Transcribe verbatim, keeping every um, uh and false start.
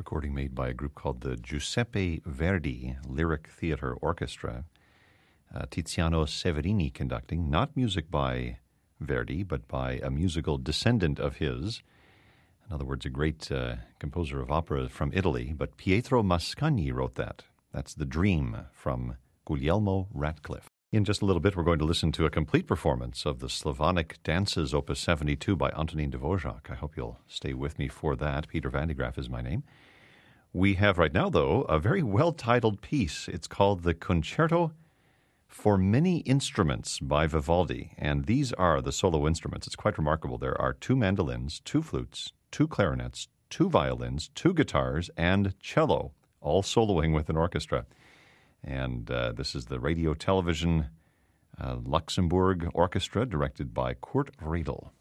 recording made by a group called the Giuseppe Verdi Lyric Theater Orchestra. Uh, Tiziano Severini conducting, not music by Verdi, but by a musical descendant of his. In other words, a great uh, composer of opera from Italy, but Pietro Mascagni wrote that. That's The Dream from Guglielmo Ratcliffe. In just a little bit, we're going to listen to a complete performance of the Slavonic Dances, Opus seventy-two by Antonin Dvorak. I hope you'll stay with me for that. Peter Van de Graaff is my name. We have right now, though, a very well-titled piece. It's called the Concerto for Many Instruments by Vivaldi, and these are the solo instruments. It's quite remarkable. There are two mandolins, two flutes, two clarinets, two violins, two guitars, and cello, all soloing with an orchestra. And uh, this is the Radio Television uh, Luxembourg Orchestra, directed by Kurt Riedel.